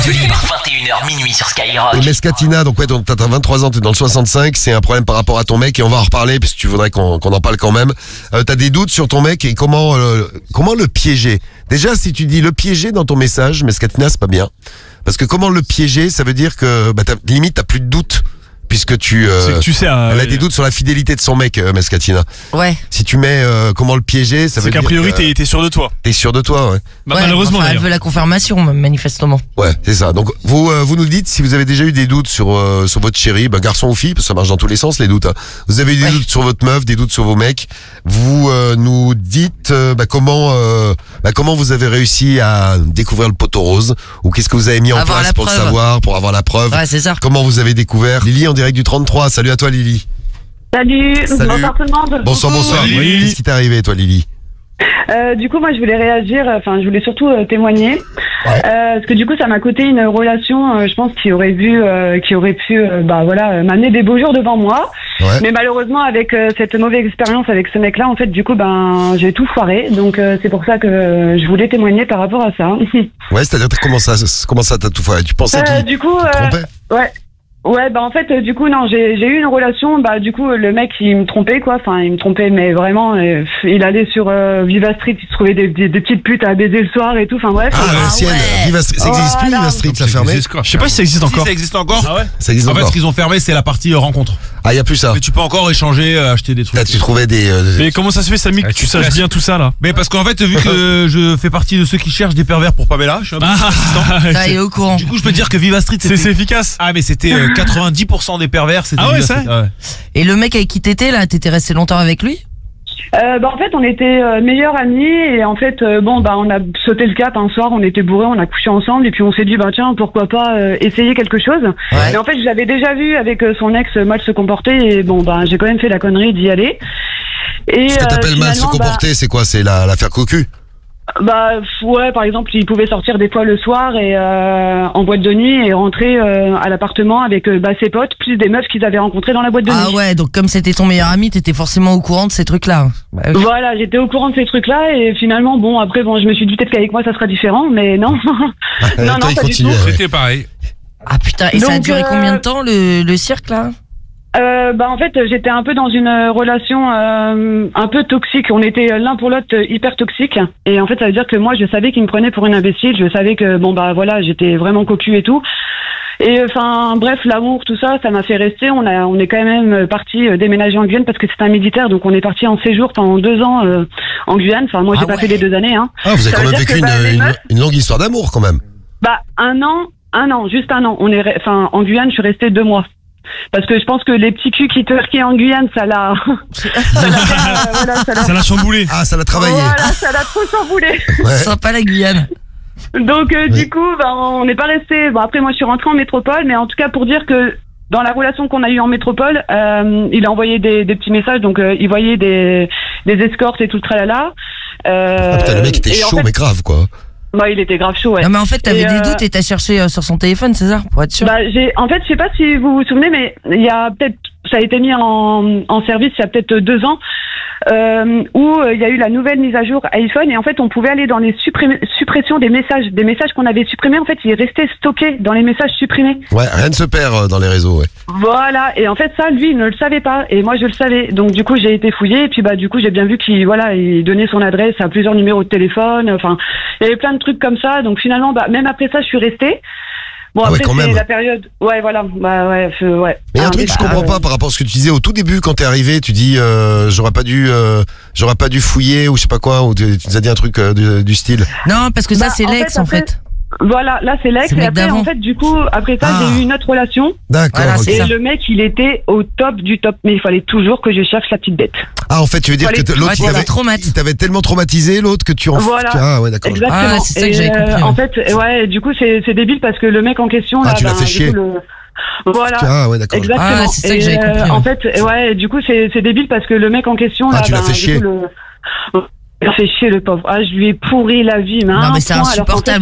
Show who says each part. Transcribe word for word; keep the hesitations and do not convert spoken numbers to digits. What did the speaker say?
Speaker 1: Libre, vingt et une heures minuit sur Skyrock.
Speaker 2: Et Mescatina, donc ouais, donc t'as vingt-trois ans, t'es dans le soixante-cinq, c'est un problème par rapport à ton mec et on va en reparler parce que tu voudrais qu'on qu'on en parle quand même. Euh, t'as des doutes sur ton mec et comment euh, comment le piéger. Déjà, si tu dis le piéger dans ton message, Mescatina, c'est pas bien. Parce que comment le piéger, ça veut dire que bah, t'as, limite t'as plus de doutes. Puisque tu, euh,
Speaker 3: c'est que tu sais, euh,
Speaker 2: elle a des doutes sur la fidélité de son mec, euh, Mescatina.
Speaker 4: Ouais.
Speaker 2: Si tu mets euh, comment le piéger, ça veut
Speaker 3: c'est
Speaker 2: dire
Speaker 3: qu'a priori
Speaker 2: que,
Speaker 3: t'es, t'es sûr de toi.
Speaker 2: T'es sûr de toi, ouais.
Speaker 3: Bah,
Speaker 4: Ouais,
Speaker 3: malheureusement
Speaker 4: enfin, elle
Speaker 3: d'ailleurs.
Speaker 4: veut la confirmation, manifestement.
Speaker 2: Ouais, c'est ça. Donc vous euh, vous nous dites si vous avez déjà eu des doutes sur euh, sur votre chérie, bah, garçon ou fille, parce que ça marche dans tous les sens les doutes. Hein. Vous avez eu des
Speaker 4: Ouais.
Speaker 2: doutes sur votre meuf, des doutes sur vos mecs. Vous euh, nous dites euh, bah, comment euh, bah, comment vous avez réussi à découvrir le poteau rose ou qu'est-ce que vous avez mis en
Speaker 4: Avoir
Speaker 2: place
Speaker 4: la
Speaker 2: pour le
Speaker 4: preuve.
Speaker 2: savoir, pour avoir la preuve.
Speaker 4: Ouais, c'est ça.
Speaker 2: Comment vous avez découvert. Lily en direct du trente-trois. Salut à toi Lily.
Speaker 5: Salut,
Speaker 2: Salut.
Speaker 5: bonsoir tout le monde.
Speaker 2: Bonsoir bonsoir.
Speaker 3: Salut, Lily.
Speaker 2: Qu'est-ce qui t'est arrivé toi Lily?
Speaker 5: Euh, du coup, moi, je voulais réagir, enfin, je voulais surtout euh, témoigner,
Speaker 2: Ouais.
Speaker 5: euh, parce que du coup, ça m'a coûté une relation, euh, je pense, qui aurait vu, euh, qui aurait pu, euh, bah voilà, euh, m'amener des beaux jours devant moi.
Speaker 2: Ouais.
Speaker 5: Mais malheureusement, avec euh, cette mauvaise expérience avec ce mec-là, en fait, du coup, ben, j'ai tout foiré. Donc, euh, c'est pour ça que euh, je voulais témoigner par rapport à ça.
Speaker 2: Ouais, c'est-à-dire comment ça comment ça t'as tout fait? Tu pensais
Speaker 5: Euh,
Speaker 2: qu'il
Speaker 5: du coup,
Speaker 2: te
Speaker 5: euh,
Speaker 2: trompait?
Speaker 5: ouais. Ouais, bah en fait, euh, du coup, non, j'ai j'ai eu une relation, bah du coup, le mec, il me trompait, quoi, enfin, il me trompait, mais vraiment, euh, il allait sur euh, Viva Street, il se trouvait des, des, des petites putes à baiser le soir et tout, enfin bref.
Speaker 2: Ah,
Speaker 4: Ah,
Speaker 2: l'ancienne.
Speaker 4: ouais.
Speaker 2: Viva Street. Ça existe plus,
Speaker 5: Voilà.
Speaker 2: Viva Street, ça a fermé.
Speaker 3: Je sais pas si ça existe encore.
Speaker 6: Si, ça existe encore.
Speaker 3: Ah ouais.
Speaker 2: Ça existe
Speaker 6: En fait,
Speaker 2: encore.
Speaker 6: ce qu'ils ont fermé, c'est la partie euh, rencontre.
Speaker 2: Ah, y a plus ça.
Speaker 6: Mais tu peux encore échanger, euh, acheter des trucs.
Speaker 2: Là, tu trouvais des. euh,
Speaker 3: Mais comment ça se fait, Samy, que
Speaker 6: Ouais,
Speaker 3: tu
Speaker 6: c'est
Speaker 3: saches
Speaker 6: classe.
Speaker 3: bien tout ça là?
Speaker 6: Mais parce qu'en fait, vu que je fais partie de ceux qui cherchent des pervers pour Pamela, je suis un peu assistant.
Speaker 4: Ça, il est au courant.
Speaker 6: Du coup, je peux te dire que Viva Street,
Speaker 3: C'est,
Speaker 6: c'était...
Speaker 3: c'est efficace.
Speaker 6: Ah, mais c'était euh, quatre-vingt-dix pour cent des pervers, c'était
Speaker 3: Ah ouais,
Speaker 6: Viva
Speaker 3: ça
Speaker 6: Street. Ah ouais.
Speaker 4: Et le mec avec qui t'étais, là, t'étais resté longtemps avec lui?
Speaker 5: Euh, bah en fait, on était euh, meilleurs amis et en fait, euh, bon, bah on a sauté le cap un soir, on était bourrés, on a couché ensemble et puis on s'est dit, bah tiens, pourquoi pas euh, essayer quelque chose.
Speaker 2: Ouais.
Speaker 5: Mais en fait, je l'avais déjà vu avec euh, son ex euh, mal se comporter et bon, bah j'ai quand même fait la connerie d'y aller. Et
Speaker 2: Ce que
Speaker 5: euh,
Speaker 2: t'appelles mal se
Speaker 5: finalement, bah,
Speaker 2: comporter, c'est quoi? C'est la, l'affaire cocu?
Speaker 5: Bah ouais, par exemple, il pouvait sortir des fois le soir et euh, en boîte de nuit et rentrer euh, à l'appartement avec euh, bah, ses potes plus des meufs qu'ils avaient rencontrées dans la boîte de
Speaker 4: Ah
Speaker 5: nuit.
Speaker 4: ouais, donc comme c'était ton meilleur ami, t'étais forcément au courant de ces trucs-là. Bah oui.
Speaker 5: Voilà, j'étais au courant de ces trucs-là et finalement, bon, après, bon, je me suis dit peut-être qu'avec moi ça sera différent, mais non.
Speaker 2: Euh,
Speaker 5: non,
Speaker 2: toi, il
Speaker 5: pas du
Speaker 2: continuait,
Speaker 5: tout.
Speaker 2: ouais.
Speaker 6: C'était pareil.
Speaker 4: Ah putain, et ça a
Speaker 5: Donc,
Speaker 4: duré
Speaker 5: euh,
Speaker 4: combien de temps, le, le cirque, là?
Speaker 5: Euh, bah en fait, j'étais un peu dans une euh, relation euh, un peu toxique. On était l'un pour l'autre euh, hyper toxique. Et en fait, ça veut dire que moi, je savais qu'il me prenait pour une imbécile. Je savais que bon bah voilà, j'étais vraiment cocu et tout. Et enfin bref, l'amour, tout ça, ça m'a fait rester. On a, on est quand même parti euh, déménager en Guyane parce que c'est un militaire, donc on est parti en séjour pendant deux ans euh, en Guyane. Enfin moi, j'ai
Speaker 4: Ah
Speaker 5: pas
Speaker 4: ouais.
Speaker 5: fait les deux années. Hein.
Speaker 2: Ah, vous avez
Speaker 5: Ça
Speaker 2: quand
Speaker 5: veut
Speaker 2: même
Speaker 5: dire
Speaker 2: vécu
Speaker 5: que,
Speaker 2: une,
Speaker 5: bah, les
Speaker 2: une,
Speaker 5: meufs-
Speaker 2: une longue histoire d'amour quand même.
Speaker 5: Bah un an, un an, juste un an. On est, re- enfin en Guyane, je suis restée deux mois. Parce que je pense que les petits culs qui twerkaient en Guyane, ça l'a, ça l'a, bien, euh, voilà, ça l'a,
Speaker 3: Ça l'a chamboulé.
Speaker 2: Ah, ça l'a travaillé.
Speaker 5: voilà, ça l'a trop chamboulé.
Speaker 2: Ouais.
Speaker 4: Sympa la Guyane.
Speaker 5: Donc euh,
Speaker 2: Oui.
Speaker 5: du coup, bah, on n'est pas resté. Bon après, moi, je suis rentrée en métropole, mais en tout cas pour dire que dans la relation qu'on a eue en métropole, euh, il a envoyé des, des petits messages, donc euh, il voyait des, des escortes et tout le tralala. Euh,
Speaker 2: Ah putain, le mec était
Speaker 5: et en
Speaker 2: chaud,
Speaker 5: fait,
Speaker 2: mais grave quoi.
Speaker 5: bah, il était grave chaud, ouais.
Speaker 4: Non, mais en fait, t'avais
Speaker 5: Et,
Speaker 4: des
Speaker 5: euh,
Speaker 4: doutes et t'as cherché euh, sur son téléphone, c'est ça? Pour être sûr.
Speaker 5: Bah, j'ai, en fait, je sais pas si vous vous souvenez, mais il y a peut-être, ça a été mis en, en service il y a peut-être deux ans, euh, où euh, il y a eu la nouvelle mise à jour iPhone et en fait, on pouvait aller dans les suppré- suppressions des messages, des messages qu'on avait supprimés. En fait, ils restaient stockés dans les messages supprimés.
Speaker 2: Ouais, rien ne se perd euh, dans les réseaux, ouais.
Speaker 5: Voilà. Et en fait, ça, lui, il ne le savait pas et moi, je le savais. Donc, du coup, j'ai été fouillée et puis bah, du coup, j'ai bien vu qu'il, voilà, il donnait son adresse à plusieurs numéros de téléphone. Enfin, il y avait plein de trucs comme ça. Donc, finalement, bah, même après ça, je suis restée. Bon,
Speaker 2: Ah ouais,
Speaker 5: après,
Speaker 2: quand
Speaker 5: c'est
Speaker 2: même.
Speaker 5: la période. Ouais, voilà. Bah, ouais, euh, ouais.
Speaker 2: Mais il y a un
Speaker 5: Ah,
Speaker 2: truc que je
Speaker 5: bah,
Speaker 2: comprends
Speaker 5: ouais.
Speaker 2: pas par rapport à ce que tu disais au tout début quand t'es arrivé, tu dis euh, j'aurais pas dû euh, j'aurais pas dû fouiller ou je sais pas quoi, ou tu, tu nous as dit un truc euh, du, du style.
Speaker 4: Non, parce que ça,
Speaker 5: Bah,
Speaker 4: c'est
Speaker 5: en
Speaker 4: l'ex,
Speaker 5: fait,
Speaker 4: en
Speaker 5: après-
Speaker 4: fait.
Speaker 5: Voilà, là c'est l'ex
Speaker 4: C'est le
Speaker 5: et
Speaker 4: mec
Speaker 5: après
Speaker 4: d'avant.
Speaker 5: en fait du coup après ça
Speaker 2: Ah.
Speaker 5: j'ai eu une autre relation
Speaker 2: D'accord.
Speaker 4: Voilà,
Speaker 2: ok.
Speaker 4: c'est
Speaker 5: et
Speaker 4: ça.
Speaker 5: le mec il était au top du top mais il fallait toujours que je cherche la petite bête.
Speaker 2: Ah en fait tu veux dire
Speaker 5: Fallait-
Speaker 2: que t- l'autre
Speaker 4: Ouais,
Speaker 2: il
Speaker 4: t'avais
Speaker 2: t'avait
Speaker 4: traumat.
Speaker 2: il t'avait tellement traumatisé l'autre que tu en
Speaker 5: Voilà.
Speaker 2: tu- Ah ouais d'accord.
Speaker 5: Exactement.
Speaker 4: Ah, c'est ça que
Speaker 5: Et,
Speaker 4: j'avais compris, ouais.
Speaker 5: En fait ouais du coup c'est c'est débile parce que le mec en question
Speaker 2: Ah,
Speaker 5: là
Speaker 2: tu l'as
Speaker 5: ben,
Speaker 2: fait
Speaker 5: du
Speaker 2: chier.
Speaker 5: coup, le... Voilà.
Speaker 2: Ah ouais d'accord.
Speaker 5: Exactement.
Speaker 4: Ah, c'est ça que
Speaker 5: Et,
Speaker 4: j'avais compris,
Speaker 5: En
Speaker 4: ouais.
Speaker 5: fait ouais du coup c'est c'est débile parce que le mec en question
Speaker 2: Ah,
Speaker 5: là
Speaker 2: tu l'as
Speaker 5: ben,
Speaker 2: fait
Speaker 5: du
Speaker 2: chier.
Speaker 5: coup, le... il a fait chier le pauvre. Ah je lui ai pourri la vie mais à
Speaker 4: Non,
Speaker 5: un
Speaker 4: mais c'est
Speaker 5: point, alors qu'en fait,
Speaker 4: insupportable.